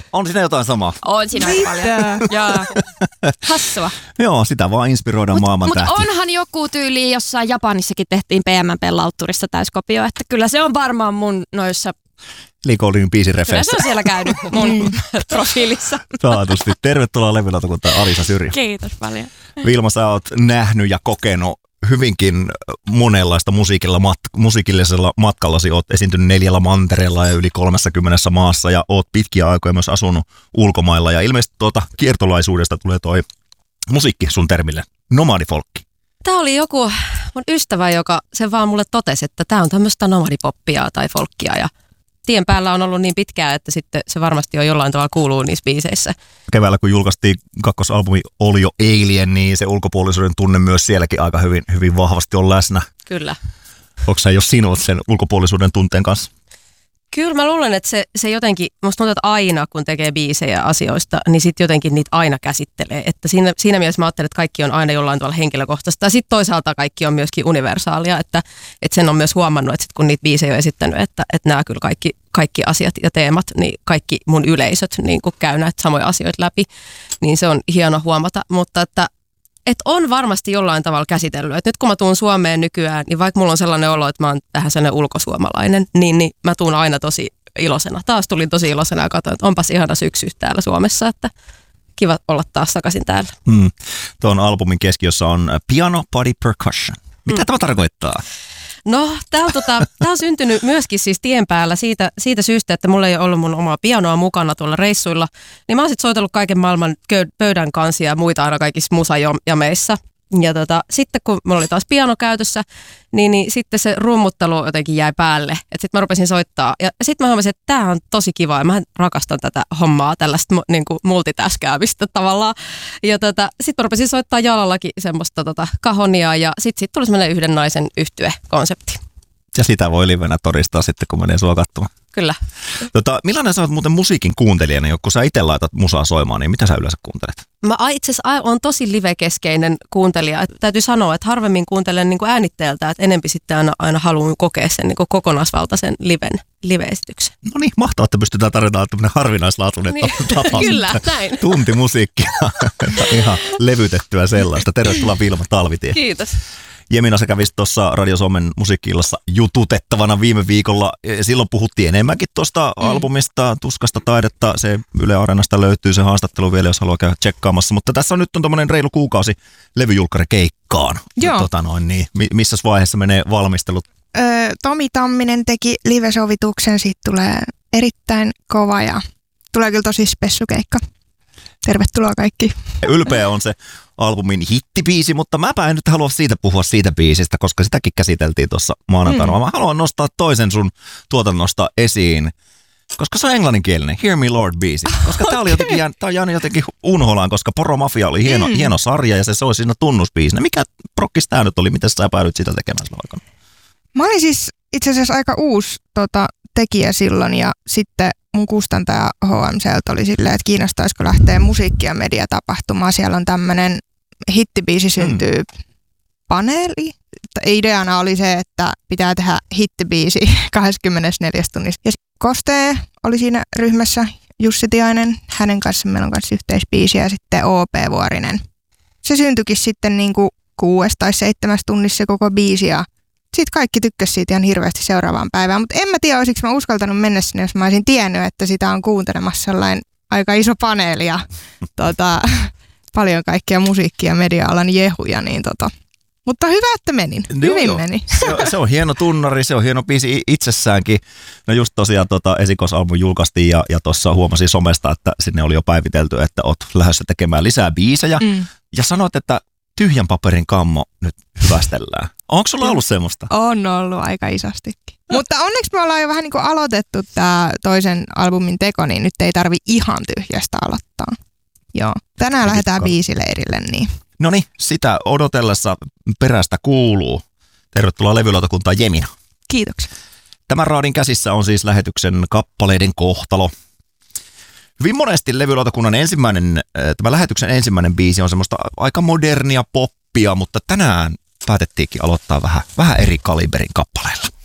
On siinä jotain samaa. On siinä aika paljon. Joo. Hassua. Joo, sitä vaan inspiroidaan maailman tähtiä. Mutta onhan joku tyyli, jossain Japanissakin tehtiin PMMP-lautturista täyskopio, että kyllä se on varmaan mun noissa... Liikoulin biisirefeissä. Kyllä se on siellä käynyt mun profiilissa. Taatusti. Tervetuloa levylautakuntaan Alisa Syrjä. Kiitos paljon. Vilma, sä oot nähnyt ja kokenut hyvinkin monenlaista musiikillisella matkallasi. Oot esiintynyt 4 mantereella ja yli 30 maassa ja oot pitkiä aikoja myös asunut ulkomailla. Ja ilmeisesti kiertolaisuudesta tulee toi musiikki sun termille, nomadifolkki. Tää oli joku mun ystävä, joka sen vaan mulle totesi, että tää on tämmöistä nomadipoppia tai folkkia ja tien päällä on ollut niin pitkään, että sitten se varmasti on jollain tavalla kuuluu niissä biiseissä. Keväällä kun julkaistiin kakkosalbumi Oli jo Alien, niin se ulkopuolisuuden tunne myös sielläkin aika hyvin vahvasti on läsnä. Kyllä. Onko sä jo sinut sen ulkopuolisuuden tunteen kanssa? Kyllä mä luulen, että se jotenkin, musta tuntuu, että aina kun tekee biisejä asioista, niin sitten jotenkin niitä aina käsittelee. Että siinä mielessä mä ajattelen, että kaikki on aina jollain tavalla henkilökohtaista. Ja sitten toisaalta kaikki on myöskin universaalia, että sen on myös huomannut, että sit kun niitä biisejä on esittänyt, että nämä kyllä kaikki asiat ja teemat, niin kaikki mun yleisöt niin kun käy näitä samoja asioita läpi, niin se on hieno huomata. Mutta että on varmasti jollain tavalla käsitellyt. Et nyt kun mä tuun Suomeen nykyään, niin vaikka mulla on sellainen olo, että mä oon vähän sellainen ulkosuomalainen, niin mä tuun aina tosi iloisena. Taas tulin tosi iloisena ja katsoin, että onpas ihana syksy täällä Suomessa, että kiva olla taas takaisin täällä. Tuon albumin keskiössä on piano, body, percussion. Mitä tämä tarkoittaa? No, tää on syntynyt myöskin siis tien päällä siitä syystä, että mulla ei ole ollut mun omaa pianoa mukana tuolla reissuilla. Niin mä oon sit soitellut kaiken maailman pöydän kansia ja muita aina kaikissa musajameissa. Ja sitten kun mulla oli taas piano käytössä, niin sitten se rummuttelu jotenkin jäi päälle. Että sitten mä rupesin soittaa. Ja sitten mä huomasin, että tää on tosi kiva ja mä rakastan tätä hommaa, tällaista niin kuin multitaskäämistä tavallaan. Ja sitten mä rupesin soittaa jalallakin semmoista kahonia ja sitten tuli semmoinen yhden naisen yhtye-konsepti. Ja sitä voi livenä todistaa sitten, kun menee sua katsomaan. Kyllä. Millainen sä oot muuten musiikin kuuntelijana, kun sä itse laitat musaa soimaan, niin mitä sä yleensä kuuntelet? Mä itse asiassa on tosi live-keskeinen kuuntelija. Täytyy sanoa, että harvemmin kuuntelen niin kuin äänitteeltä, että enempi sitten aina haluan kokea sen niin kuin kokonaisvaltaisen live-esityksen. No niin, mahtavaa, että pystytään tarjotaan tämmöinen harvinaislaatuinen tapa. Kyllä, näin. Tuntimusiikkia. Ihan levytettyä sellaista. Tervetuloa Vilma Talvitie. Kiitos. Jemina, sä kävisit tuossa Radio Suomen musiikki-illassa jututettavana viime viikolla. Silloin puhuttiin enemmänkin tuosta albumista, Tuskasta taidetta. Se Yle Areenasta löytyy se haastattelu vielä, jos haluaa käydä tsekkaamassa. Mutta tässä on nyt tommoinen reilu kuukausi levyjulkkarikeikkaan. Joo. Niin, missä vaiheessa menee valmistelut? Tomi Tamminen teki live-sovituksen, siitä tulee erittäin kova ja tulee kyllä tosi spessukeikka. Tervetuloa kaikki. Ylpeä on se albumin hittibiisi, mutta mäpä en nyt halua puhua siitä biisistä, koska sitäkin käsiteltiin tuossa maanantaina. Mä haluan nostaa toisen sun tuotannosta esiin, koska se on englanninkielinen, Hear Me Lord-biisi. Koska tää on jäänyt jotenkin unholaan, koska Poromafia oli hieno sarja ja se soi siinä tunnusbiisinä. Mikä prokkis tää nyt oli? Miten sä päädyit sitä tekemään silloin aikana? Mä olin siis itse asiassa aika uusi tekijä silloin ja sitten mun kustantaja HMCltä oli silleen, että kiinnostaisiko lähteä musiikki- ja mediatapahtumaan. Siellä on tämmöinen hittibiisi syntyy paneeli. Ideana oli se, että pitää tehdä hittibiisi 24 tunnissa. Ja Kostee oli siinä ryhmässä, Jussi Tiainen, hänen kanssa meillä on kanssa yhteisbiisi ja sitten OP Vuorinen. Se syntyikin sitten niin kuin 6 tai 7 tunnissa koko biisi ja sitten kaikki tykkäsivät siitä ihan hirveästi seuraavaan päivään, mutta en mä tiedä, olisiko mä uskaltanut mennä sinne, jos mä olisin tiennyt, että sitä on kuuntelemassa sellainen aika iso paneeli ja paljon kaikkia musiikkia ja media-alan jehuja, niin mutta hyvä, että menin. Hyvin meni. Se on hieno tunnari, se on hieno biisi itsessäänkin. No just tosiaan esikoisalbum julkaistiin ja tuossa huomasin somesta, että sinne oli jo päivitelty, että oot lähdössä tekemään lisää biisejä. Ja sanoit, että tyhjän paperin kammo nyt hyvästellään. Onko sulla ollut semmoista? On ollut aika isostikin. Mutta onneksi me ollaan jo vähän niin kuin aloitettu tämä toisen albumin teko, niin nyt ei tarvi ihan tyhjästä aloittaa. Joo. Tänään lähdetään biisileirille, niin. Noniin, sitä odotellessa perästä kuuluu. Tervetuloa levylautakuntaan Jemina. Kiitoksia. Tämän raadin käsissä on siis lähetyksen kappaleiden kohtalo. Hyvin monesti levylautakunnan tämä lähetyksen ensimmäinen biisi on semmoista aika modernia poppia, mutta tänään päätettiinkin aloittaa vähän eri kaliberin kappaleilla.